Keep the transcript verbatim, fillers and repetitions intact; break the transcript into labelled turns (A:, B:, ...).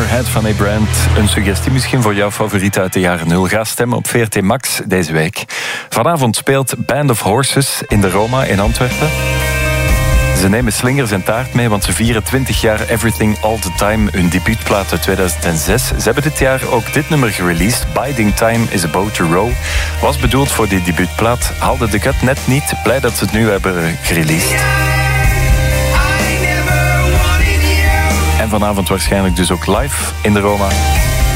A: Head van A Brand. Een suggestie misschien voor jouw favoriet uit de jaren nul. Ga stemmen op V R T Max deze week. Vanavond speelt Band of Horses in de Roma in Antwerpen. Ze nemen slingers en taart mee, want ze vieren twintig jaar Everything All The Time, hun debuutplaat uit tweeduizend zes. Ze hebben dit jaar ook dit nummer gereleased. Biding Time is About to Row. Was bedoeld voor die debuutplaat, haalde de cut net niet. Blij dat ze het nu hebben gereleased. En vanavond waarschijnlijk dus ook live in de Roma.